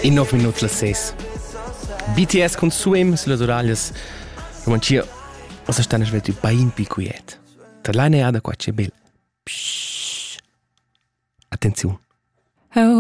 In 9 minuti la 6. BTS con Swim sulle oraglias. Romancia, o se stanno svegliati bain picuiet. Tra l'anea da qua c'è bel. Attenzione.